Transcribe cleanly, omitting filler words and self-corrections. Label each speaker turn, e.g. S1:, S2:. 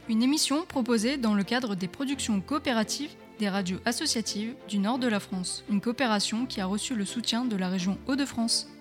S1: une émission proposée dans le cadre des productions coopératives des radios associatives du nord de la France, une coopération qui a reçu le soutien de la région Hauts-de-France.